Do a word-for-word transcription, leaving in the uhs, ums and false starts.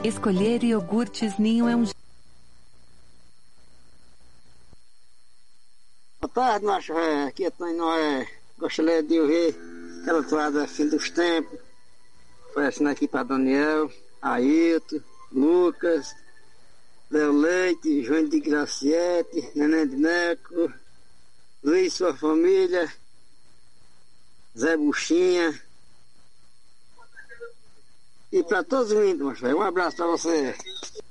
Escolher iogurtes Ninho é um... Boa tarde, macho velho. Aqui é Tony Noé. Gostaria de ouvir aquela toada Fim dos Tempos. Oferecendo aqui para Daniel, Ailton, Lucas, Léo Leite, João de Graciete, Neném de Neco, Luiz e sua família, Zé Buchinha. E para todos os íntimos, um abraço para você.